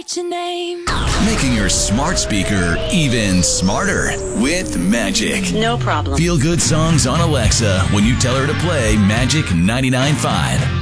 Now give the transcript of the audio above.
write your name. Making your smart speaker even smarter with Magic. No problem. Feel good songs on Alexa when you tell her to play Magic 99.5.